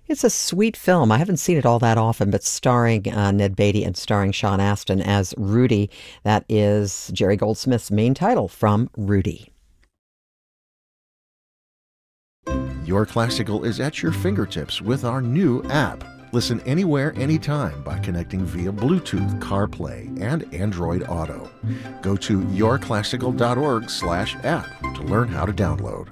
It's a sweet film. I haven't seen it all that often, but starring Ned Beatty and starring Sean Astin as Rudy. That is Jerry Goldsmith's main title from Rudy. Your Classical is at your fingertips with our new app. Listen anywhere, anytime by connecting via Bluetooth, CarPlay, and Android Auto. Go to yourclassical.org/app to learn how to download.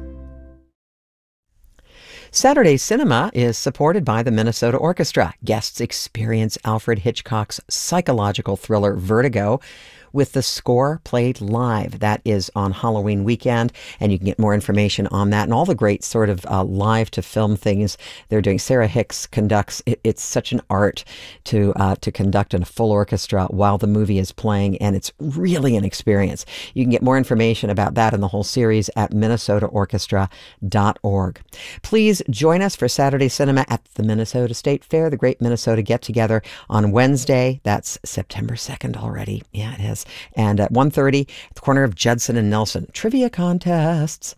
Saturday Cinema is supported by the Minnesota Orchestra. Guests experience Alfred Hitchcock's psychological thriller Vertigo with the score played live. That is on Halloween weekend, and you can get more information on that and all the great sort of live to film things they're doing. Sarah Hicks conducts. It's such an art to conduct in a full orchestra while the movie is playing, and it's really an experience. You can get more information about that and the whole series at minnesotaorchestra.org. Please join us for Saturday Cinema at the Minnesota State Fair, the Great Minnesota Get-Together on Wednesday. That's September 2nd already. Yeah, it is. And at 1:30 at the corner of Judson and Nelson. Trivia contests.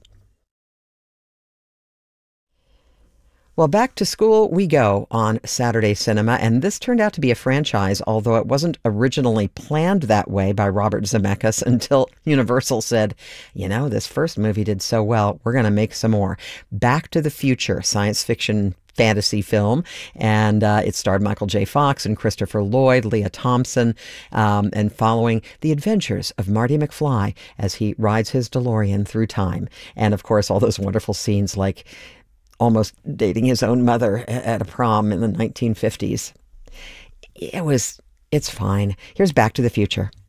Well, back to school we go on Saturday Cinema, and this turned out to be a franchise, although it wasn't originally planned that way by Robert Zemeckis until Universal said, you know, this first movie did so well, we're going to make some more. Back to the Future, science fiction fantasy film, and it starred Michael J. Fox and Christopher Lloyd, Leah Thompson, and following the adventures of Marty McFly as he rides his DeLorean through time. And of course, all those wonderful scenes like almost dating his own mother at a prom in the 1950s. It's fine. Here's Back to the Future.